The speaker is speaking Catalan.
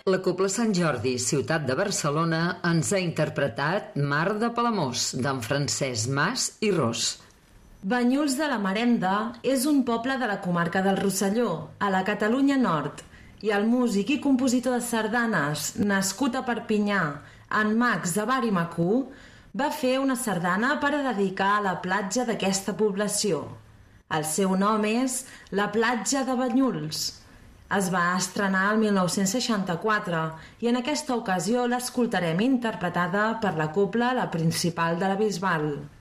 La Cobla Sant Jordi, ciutat de Barcelona, ens ha interpretat Mar de Palamós, d'en Francesc Mas i Ros. Banyuls de la Marenda és un poble de la comarca del Rosselló, a la Catalunya Nord, i el músic i compositor de sardanes, nascut a Perpinyà, en Max de Bar i Macú, va fer una sardana per a dedicar a la platja d'aquesta població. El seu nom és la platja de Banyuls. Es va estrenar el 1964 i en aquesta ocasió l'escoltarem interpretada per la Cobla La Principal de la Bisbal.